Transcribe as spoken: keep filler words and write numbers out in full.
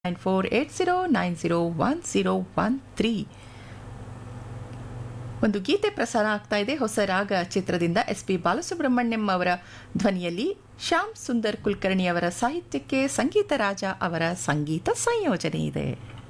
Nine four eight zero nine zero one zero one three. ಒಂದು ಗೀತೆ ಪ್ರಸಾರ ಆಗ್ತಾ ಇದೆ. ಹೊಸ ರಾಗ ಚಿತ್ರದಿಂದ ಎಸ್ ಪಿ ಬಾಲಸುಬ್ರಹ್ಮಣ್ಯಂ ಅವರ ಧ್ವನಿಯಲ್ಲಿ ಶ್ಯಾಮ್ ಸುಂದರ್ ಕುಲಕರ್ಣಿ ಅವರ ಸಾಹಿತ್ಯಕ್ಕೆ ಸಂಗೀತ ರಾಜ ಅವರ ಸಂಗೀತ ಸಂಯೋಜನೆ ಇದೆ.